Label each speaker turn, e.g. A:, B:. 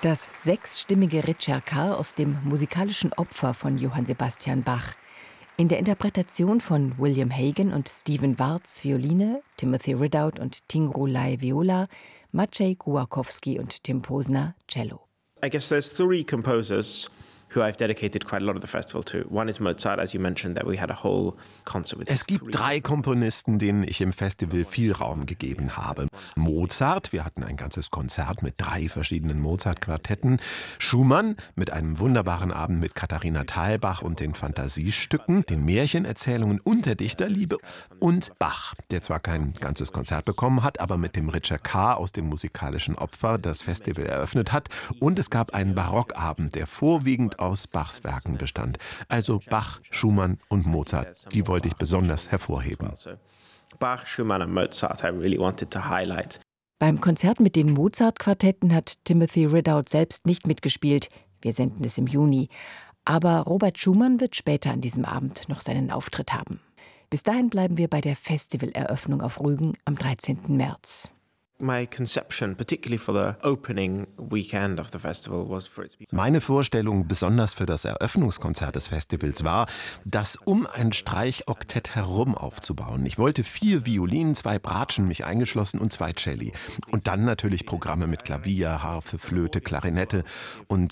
A: Das sechsstimmige Ricercar aus dem musikalischen Opfer von Johann Sebastian Bach. In der Interpretation von William Hagen und Stephen Warz Violine, Timothy Ridout und Tingru Lai Viola, Maciej Kułakowski und Tim Posner Cello.
B: I guess there's three composers who I've dedicated quite a lot of the festival to. One is Mozart, as you mentioned, that we had a whole concert with.
C: Es gibt 3 Komponisten, denen ich im Festival viel Raum gegeben habe. Mozart, wir hatten ein ganzes Konzert mit 3 verschiedenen Mozart-Quartetten. Schumann mit einem wunderbaren Abend mit Katharina Thalbach und den Fantasiestücken, den Märchenerzählungen und der Dichterliebe. Und Bach, der zwar kein ganzes Konzert bekommen hat, aber mit dem Ricercar aus dem musikalischen Opfer das Festival eröffnet hat. Und es gab einen Barockabend, der vorwiegend aus Bachs Werken bestand. Also Bach, Schumann und Mozart, die wollte ich besonders hervorheben.
B: Bach, Schumann und Mozart I really wanted to highlight.
A: Beim Konzert mit den Mozart-Quartetten hat Timothy Ridout selbst nicht mitgespielt. Wir senden es im Juni. Aber Robert Schumann wird später an diesem Abend noch seinen Auftritt haben. Bis dahin bleiben wir bei der Festivaleröffnung auf Rügen am 13. März.
B: My conception, particularly for the opening weekend of the festival, was for it to be.
C: Meine Vorstellung, besonders für das Eröffnungskonzert des Festivals, war, das um ein Streichoktett herum aufzubauen. Ich wollte 4 Violinen, 2 Bratschen, mich eingeschlossen und 2 Celli. Und dann natürlich Programme mit Klavier, Harfe, Flöte, Klarinette. Und